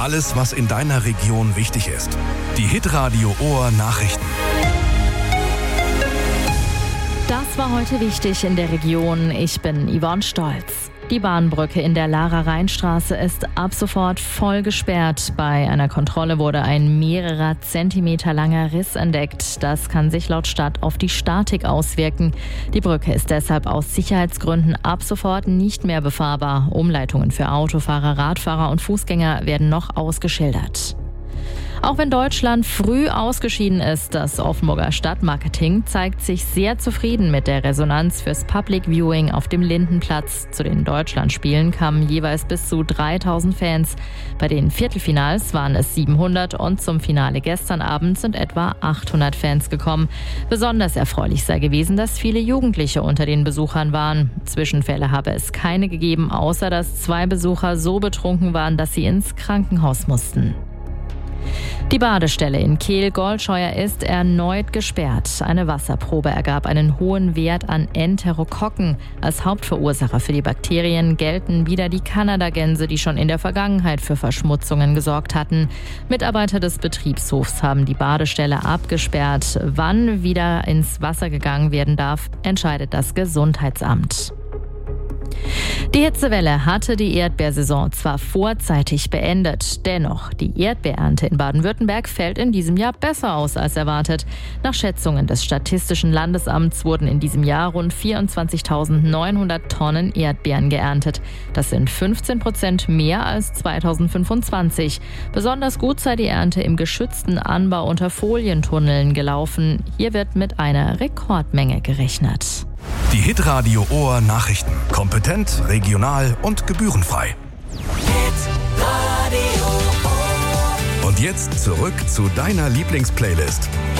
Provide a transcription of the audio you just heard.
Alles, was in deiner Region wichtig ist. Die Hitradio Ohr Nachrichten. Das war heute wichtig in der Region. Ich bin Yvonne Stolz. Die Bahnbrücke in der Lara-Rhein-Straße ist ab sofort voll gesperrt. Bei einer Kontrolle wurde ein mehrerer Zentimeter langer Riss entdeckt. Das kann sich laut Stadt auf die Statik auswirken. Die Brücke ist deshalb aus Sicherheitsgründen ab sofort nicht mehr befahrbar. Umleitungen für Autofahrer, Radfahrer und Fußgänger werden noch ausgeschildert. Auch wenn Deutschland früh ausgeschieden ist, das Offenburger Stadtmarketing zeigt sich sehr zufrieden mit der Resonanz fürs Public Viewing auf dem Lindenplatz. Zu den Deutschlandspielen kamen jeweils bis zu 3000 Fans. Bei den Viertelfinals waren es 700 und zum Finale gestern Abend sind etwa 800 Fans gekommen. Besonders erfreulich sei gewesen, dass viele Jugendliche unter den Besuchern waren. Zwischenfälle habe es keine gegeben, außer dass 2 Besucher so betrunken waren, dass sie ins Krankenhaus mussten. Die Badestelle in Kehl-Goldscheuer ist erneut gesperrt. Eine Wasserprobe ergab einen hohen Wert an Enterokokken. Als Hauptverursacher für die Bakterien gelten wieder die Kanadagänse, die schon in der Vergangenheit für Verschmutzungen gesorgt hatten. Mitarbeiter des Betriebshofs haben die Badestelle abgesperrt. Wann wieder ins Wasser gegangen werden darf, entscheidet das Gesundheitsamt. Die Hitzewelle hatte die Erdbeersaison zwar vorzeitig beendet, dennoch, die Erdbeerernte in Baden-Württemberg fällt in diesem Jahr besser aus als erwartet. Nach Schätzungen des Statistischen Landesamts wurden in diesem Jahr rund 24.900 Tonnen Erdbeeren geerntet. Das sind 15% mehr als 2025. Besonders gut sei die Ernte im geschützten Anbau unter Folientunneln gelaufen. Hier wird mit einer Rekordmenge gerechnet. Die Hitradio Ohr Nachrichten. Kompetent, regional und gebührenfrei. Hitradio Ohr. Und jetzt zurück zu deiner Lieblingsplaylist.